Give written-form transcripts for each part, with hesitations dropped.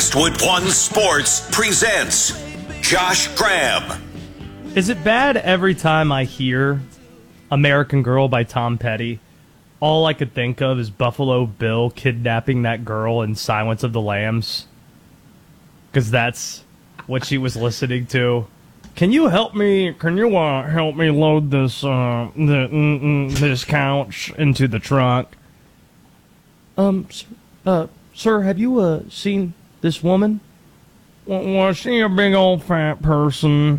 Westwood One Sports presents Josh Graham. Is it bad every time I hear American Girl by Tom Petty? All I could think of is Buffalo Bill kidnapping that girl in Silence of the Lambs. Because that's what she was listening to. Can you help me? Can you help me load this this couch into the trunk? Sir, have you seen this woman? Was she a big old fat person?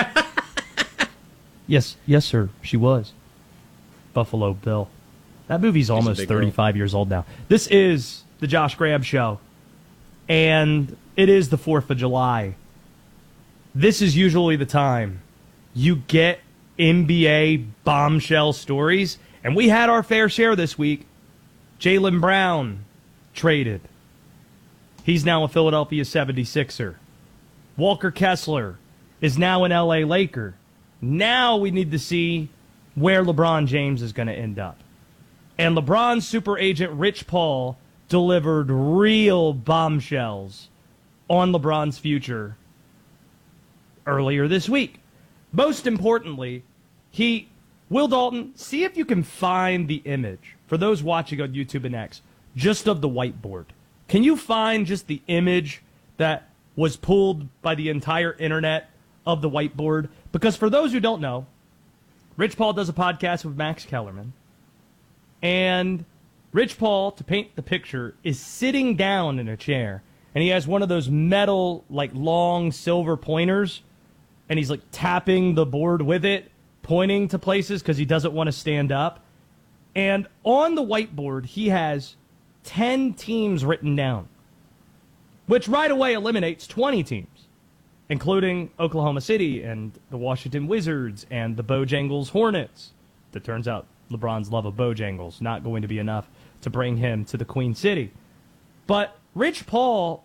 Yes, sir, she was. Buffalo Bill. That movie's almost 35 years old now. This is the Josh Graham Show, and it is the 4th of July. This is usually the time you get NBA bombshell stories, and we had our fair share this week. Jaylen Brown traded. He's now a Philadelphia 76er. Walker Kessler is now an LA Laker. Now we need to see where LeBron James is going to end up. And LeBron's super agent Rich Paul delivered real bombshells on LeBron's future earlier this week. Most importantly, Will Dalton, see if you can find the image, for those watching on YouTube and X, just of the whiteboard. Can you find just the image that was pulled by the entire internet of the whiteboard? Because for those who don't know, Rich Paul does a podcast with Max Kellerman. And Rich Paul, to paint the picture, is sitting down in a chair. And he has one of those metal, long silver pointers. And he's tapping the board with it, pointing to places because he doesn't want to stand up. And on the whiteboard, he has 10 teams written down, which right away eliminates 20 teams, including Oklahoma City and the Washington Wizards and the Bojangles Hornets. It turns out LeBron's love of Bojangles not going to be enough to bring him to the Queen City. But Rich Paul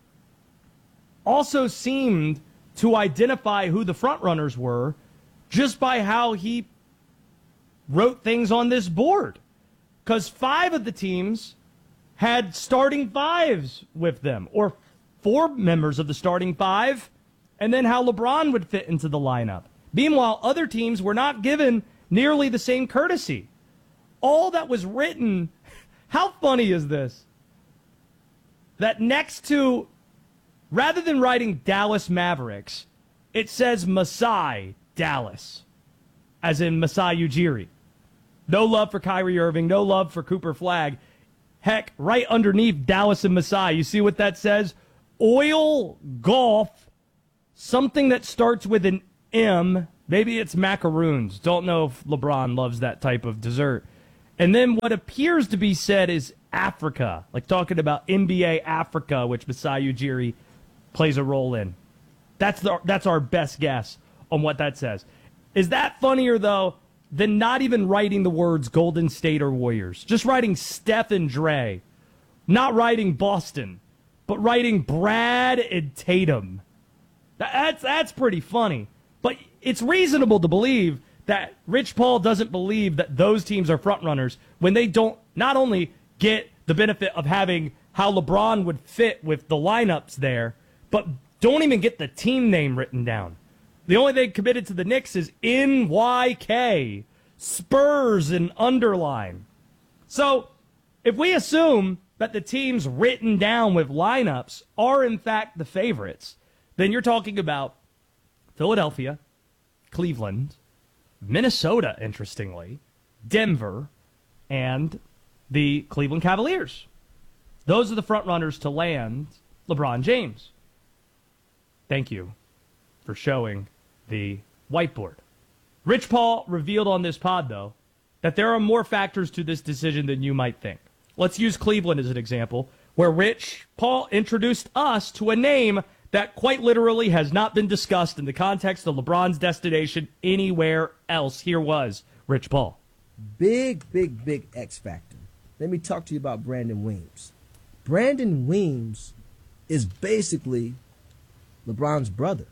also seemed to identify who the frontrunners were just by how he wrote things on this board. Because 5 of the teams had starting 5s with them, or 4 members of the starting 5, and then how LeBron would fit into the lineup. Meanwhile, other teams were not given nearly the same courtesy. All that was written, how funny is this? That next to, rather than writing Dallas Mavericks, it says Masai Dallas, as in Masai Ujiri. No love for Kyrie Irving, no love for Cooper Flagg. Heck, right underneath Dallas and Masai, you see what that says? Oil Golf, something that starts with an M. Maybe it's macaroons. Don't know if LeBron loves that type of dessert. And then what appears to be said is Africa, talking about NBA Africa, which Masai Ujiri plays a role in. That's our best guess on what that says. Is that funnier, though, than not even writing the words Golden State or Warriors? Just writing Steph and Dre. Not writing Boston, but writing Brad and Tatum. That's pretty funny. But it's reasonable to believe that Rich Paul doesn't believe that those teams are frontrunners when they don't not only get the benefit of having how LeBron would fit with the lineups there, but don't even get the team name written down. The only thing committed to the Knicks is NYK, Spurs and underline. So if we assume that the teams written down with lineups are in fact the favorites, then you're talking about Philadelphia, Cleveland, Minnesota, interestingly, Denver, and the Cleveland Cavaliers. Those are the front runners to land LeBron James. Thank you for showing the whiteboard. Rich Paul revealed on this pod, though, that there are more factors to this decision than you might think. Let's use Cleveland as an example, where Rich Paul introduced us to a name that quite literally has not been discussed in the context of LeBron's destination anywhere else. Here was Rich Paul. Big X factor. Let me talk to you about Brandon Weems. Brandon Weems is basically LeBron's brother.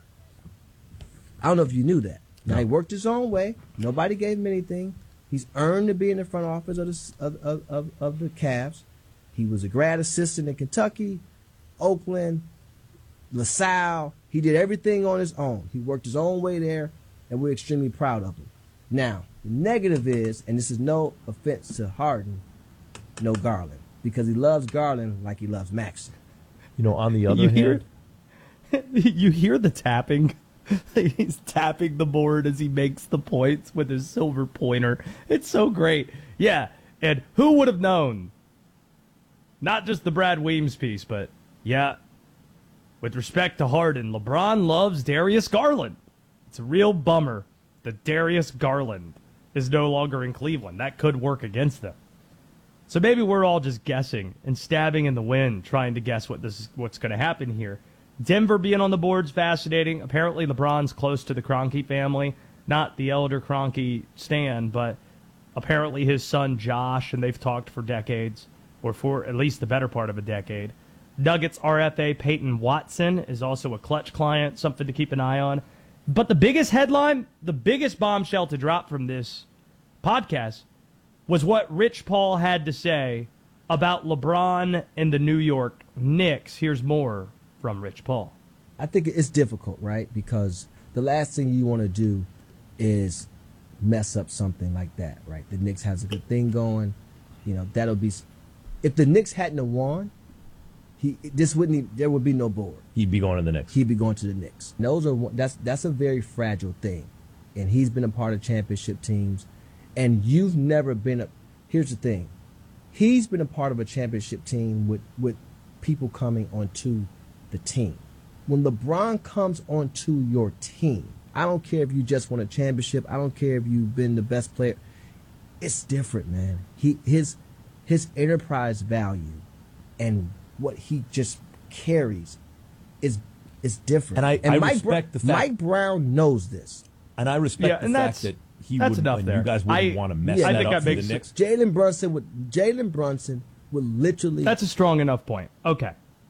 I don't know if you knew that. Now, he worked his own way. Nobody gave him anything. He's earned to be in the front office of the Cavs. He was a grad assistant in Kentucky, Oakland, LaSalle. He did everything on his own. He worked his own way there, and we're extremely proud of him. Now, the negative is, and this is no offense to Harden, no Garland, because he loves Garland like he loves Maxey. On the other hand, you hear the tapping. He's tapping the board as he makes the points with his silver pointer. It's so great. Yeah, and who would have known? Not just the Brad Weems piece, but yeah, with respect to Harden, LeBron loves Darius Garland. It's a real bummer that Darius Garland is no longer in Cleveland. That could work against them. So maybe we're all just guessing and stabbing in the wind, trying to guess what's going to happen here. Denver being on the board's fascinating. Apparently LeBron's close to the Kroenke family. Not the elder Kroenke Stan, but apparently his son Josh, and they've talked for decades, or for at least the better part of a decade. Nuggets RFA Peyton Watson is also a Clutch client, something to keep an eye on. But the biggest headline, the biggest bombshell to drop from this podcast was what Rich Paul had to say about LeBron and the New York Knicks. Here's more from Rich Paul. I think it's difficult, right? Because the last thing you want to do is mess up something like that, right? The Knicks has a good thing going. That'll be... If the Knicks hadn't have won, there would be no board. he'd be going to the Knicks. He'd be going to the Knicks. That's a very fragile thing. And he's been a part of championship teams. And you've never been here's the thing. He's been a part of a championship team with people coming onto the team. When LeBron comes onto your team, I don't care if you just won a championship. I don't care if you've been the best player. It's different, man. His enterprise value and what he just carries is different. And I Mike respect the fact. Mike Brown knows this. And I respect the fact that he that's wouldn't, enough there. you guys wouldn't want to mess I that think up that for the makes Knicks. Jalen Brunson would literally... That's a strong enough point. Okay.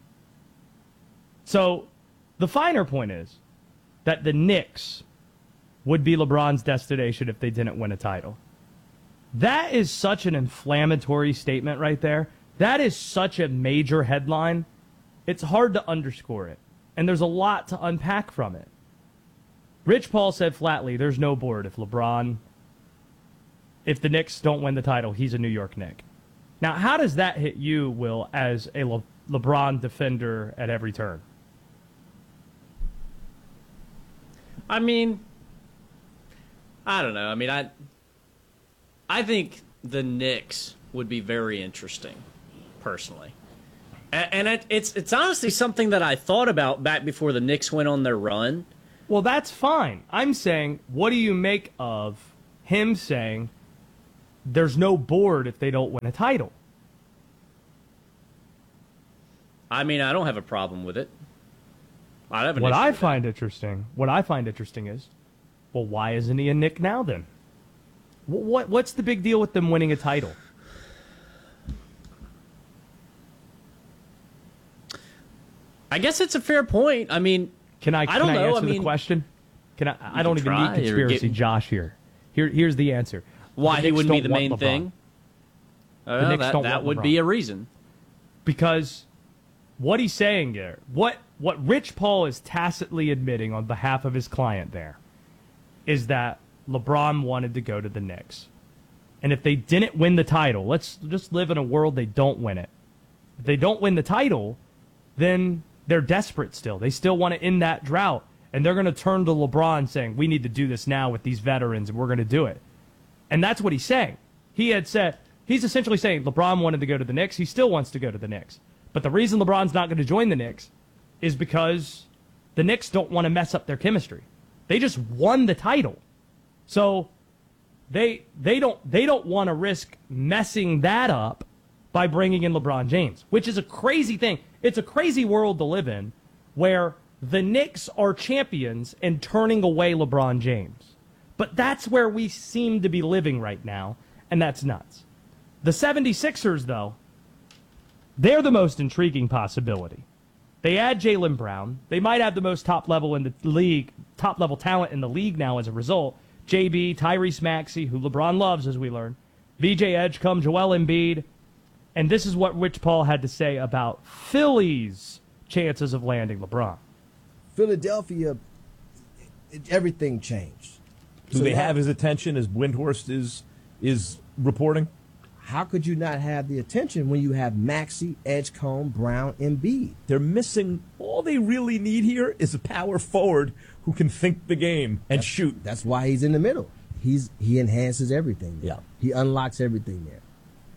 So the finer point is that the Knicks would be LeBron's destination if they didn't win a title. That is such an inflammatory statement right there. That is such a major headline. It's hard to underscore it. And there's a lot to unpack from it. Rich Paul said flatly, there's no board if the Knicks don't win the title, he's a New York Knick. Now, how does that hit you, Will, as a LeBron defender at every turn? I mean, I don't know. I mean, I think the Knicks would be very interesting, personally. And it's honestly something that I thought about back before the Knicks went on their run. Well, that's fine. I'm saying, what do you make of him saying there's no board if they don't win a title? I mean, I don't have a problem with it. What I find interesting is, well, why isn't he a Knick now then? What's the big deal with them winning a title? I guess it's a fair point. I mean, Can I don't know. answer the question? I don't even need conspiracy Josh here. Here's the answer. Why he wouldn't be the main LeBron. thing? That would LeBron. be a reason. Because what he's saying there, what Rich Paul is tacitly admitting on behalf of his client there, is that LeBron wanted to go to the Knicks. And if they didn't win the title, let's just live in a world they don't win it. If they don't win the title, then they're desperate still. They still want to end that drought. And they're going to turn to LeBron saying, we need to do this now with these veterans, and we're going to do it. And that's what he's saying. He's essentially saying LeBron wanted to go to the Knicks. He still wants to go to the Knicks. But the reason LeBron's not going to join the Knicks is because the Knicks don't want to mess up their chemistry. They just won the title. So they don't want to risk messing that up by bringing in LeBron James, which is a crazy thing. It's a crazy world to live in where the Knicks are champions and turning away LeBron James. But that's where we seem to be living right now, and that's nuts. The 76ers, though, they're the most intriguing possibility. They add Jaylen Brown. They might have the most top-level talent in the league now as a result. JB, Tyrese Maxey, who LeBron loves, as we learn. VJ Edgecombe, Joel Embiid. And this is what Rich Paul had to say about Philly's chances of landing LeBron. Philadelphia, everything changed. Do they have his attention as Windhorst is reporting? How could you not have the attention when you have Maxey, Edgecombe, Brown, Embiid? They're missing. All they really need here is a power forward who can think the game and shoot. That's why he's in the middle. He enhances everything there. Yeah. He unlocks everything there.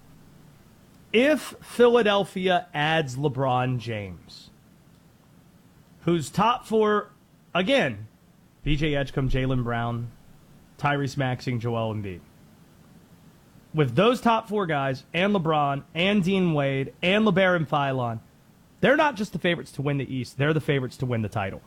If Philadelphia adds LeBron James, whose top four, again, B.J. Edgecombe, Jaylen Brown, Tyrese Maxey, and Joel Embiid. With those top four guys, and LeBron, and Dean Wade, and LeBaron Philon, they're not just the favorites to win the East, they're the favorites to win the title.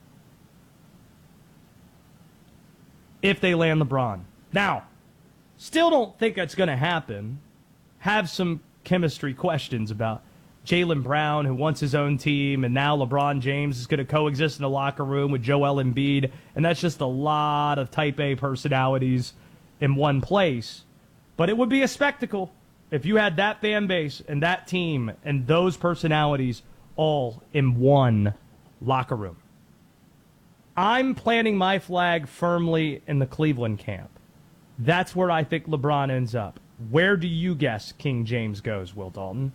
If they land LeBron. Now, still don't think that's going to happen. Have some chemistry questions about Jaylen Brown, who wants his own team, and now LeBron James is going to coexist in the locker room with Joel Embiid, and that's just a lot of type A personalities in one place. But it would be a spectacle if you had that fan base and that team and those personalities all in one locker room. I'm planting my flag firmly in the Cleveland camp. That's where I think LeBron ends up. Where do you guess King James goes, Will Dalton?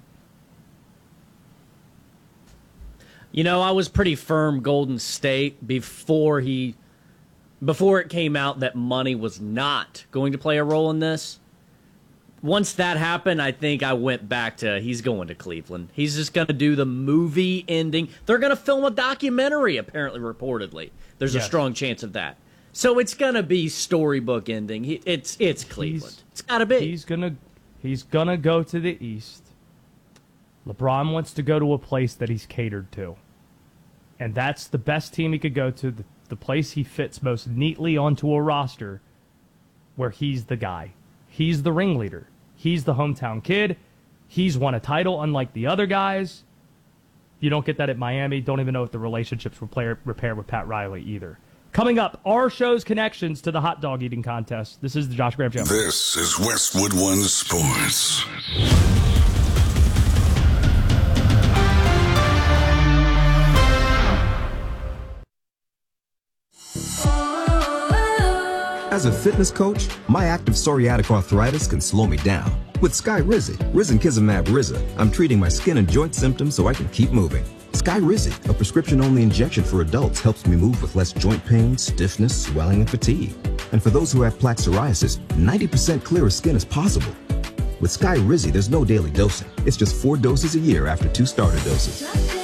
You know, I was pretty firm Golden State before it came out that money was not going to play a role in this. Once that happened, I think I went back to he's going to Cleveland. He's just going to do the movie ending. They're going to film a documentary, apparently, reportedly. There's a strong chance of that. So it's going to be storybook ending. It's Cleveland. It's got to be. He's gonna go to the East. LeBron wants to go to a place that he's catered to. And that's the best team he could go to, the place he fits most neatly onto a roster where he's the guy. He's the ringleader. He's the hometown kid. He's won a title unlike the other guys. You don't get that at Miami. Don't even know if the relationships repair with Pat Riley either. Coming up, our show's connections to the hot dog eating contest. This is the Josh Graham Show. This is Westwood One Sports. As a fitness coach, my active psoriatic arthritis can slow me down. With Skyrizi, Risankizumab Riza, I'm treating my skin and joint symptoms so I can keep moving. Skyrizi, a prescription-only injection for adults, helps me move with less joint pain, stiffness, swelling, and fatigue. And for those who have plaque psoriasis, 90% clearer skin is possible. With Skyrizi, there's no daily dosing. It's just 4 doses a year after 2 starter doses.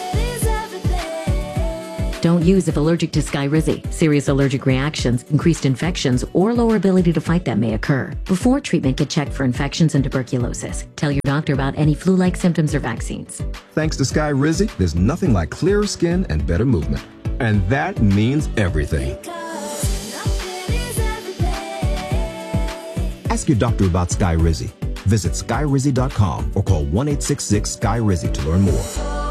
Don't use if allergic to Skyrizi. Serious allergic reactions, increased infections, or lower ability to fight them may occur. Before treatment, get checked for infections and tuberculosis. Tell your doctor about any flu-like symptoms or vaccines. Thanks to Skyrizi, there's nothing like clearer skin and better movement. And that means everything. Ask your doctor about Skyrizi. Visit Skyrizi.com or call 1-866-SKY-RIZI to learn more.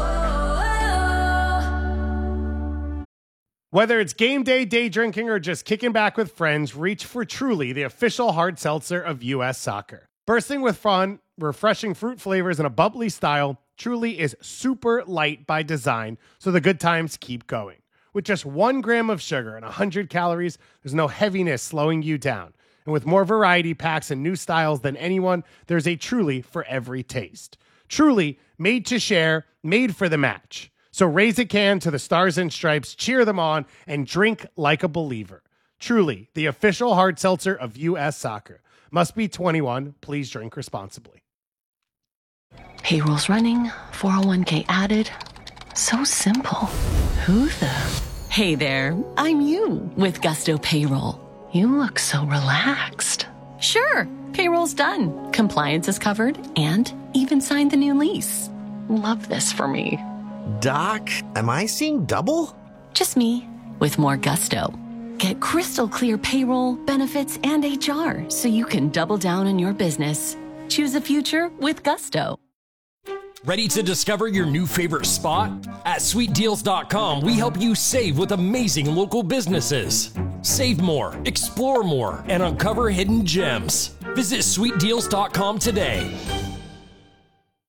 Whether it's game day, day drinking, or just kicking back with friends, reach for Truly, the official hard seltzer of U.S. Soccer. Bursting with fun, refreshing fruit flavors, and a bubbly style, Truly is super light by design, so the good times keep going. With just 1 gram of sugar and 100 calories, there's no heaviness slowing you down. And with more variety packs and new styles than anyone, there's a Truly for every taste. Truly, made to share, made for the match. So raise a can to the Stars and Stripes, cheer them on, and drink like a believer. Truly, the official hard seltzer of U.S. Soccer. Must be 21. Please drink responsibly. Payroll's running, 401k added. So simple. Who the? Hey there, I'm you with Gusto Payroll. You look so relaxed. Sure, payroll's done. Compliance is covered and even signed the new lease. Love this for me. Doc, am I seeing double? Just me, with more gusto. Get crystal clear payroll, benefits, and HR so you can double down on your business. Choose a future with Gusto. Ready to discover your new favorite spot? At SweetDeals.com, we help you save with amazing local businesses. Save more, explore more, and uncover hidden gems. Visit SweetDeals.com today.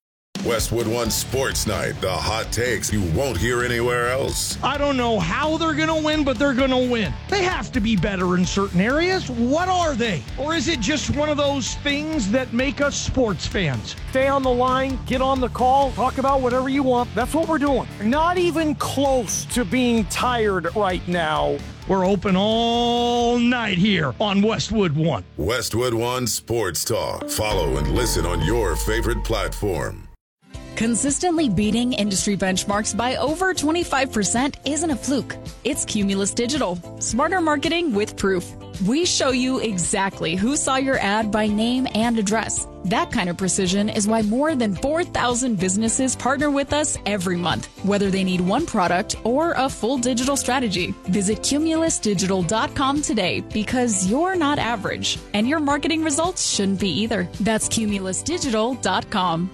Westwood One Sports Night, the hot takes you won't hear anywhere else. I don't know how they're going to win, but they're going to win. They have to be better in certain areas. What are they? Or is it just one of those things that make us sports fans? Stay on the line, get on the call, talk about whatever you want. That's what we're doing. Not even close to being tired right now. We're open all night here on Westwood One. Westwood One Sports Talk. Follow and listen on your favorite platform. Consistently beating industry benchmarks by over 25% isn't a fluke. It's Cumulus Digital. Smarter marketing with proof. We show you exactly who saw your ad by name and address. That kind of precision is why more than 4,000 businesses partner with us every month, whether they need one product or a full digital strategy. Visit cumulusdigital.com today because you're not average, and your marketing results shouldn't be either. That's cumulusdigital.com.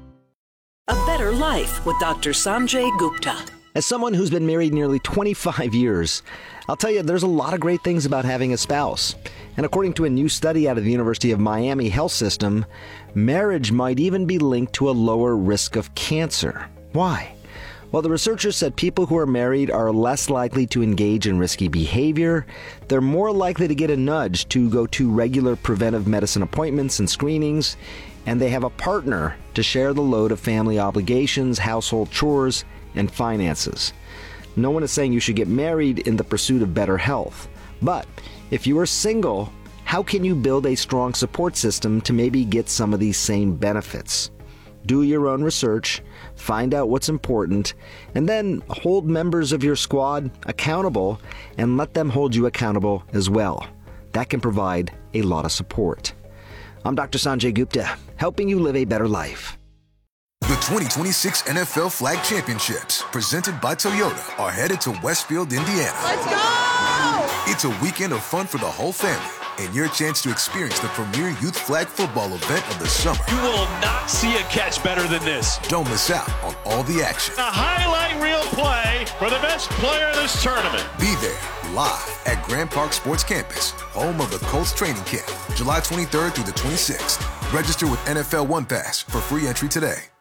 A Better Life with Dr. Sanjay Gupta. As someone who's been married nearly 25 years, I'll tell you there's a lot of great things about having a spouse. And according to a new study out of the University of Miami Health System, marriage might even be linked to a lower risk of cancer. Why? Well, the researchers said people who are married are less likely to engage in risky behavior, they're more likely to get a nudge to go to regular preventive medicine appointments and screenings, and they have a partner to share the load of family obligations, household chores, and finances. No one is saying you should get married in the pursuit of better health. But if you are single, how can you build a strong support system to maybe get some of these same benefits? Do your own research, find out what's important, and then hold members of your squad accountable and let them hold you accountable as well. That can provide a lot of support. I'm Dr. Sanjay Gupta, helping you live a better life. The 2026 NFL Flag Championships, presented by Toyota, are headed to Westfield, Indiana. Let's go! It's a weekend of fun for the whole family and your chance to experience the premier youth flag football event of the summer. You will not see a catch better than this. Don't miss out on all the action. A highlight reel play for the best player of this tournament. Be there live at Grand Park Sports Campus, home of the Colts training camp, July 23rd through the 26th. Register with NFL One Pass for free entry today.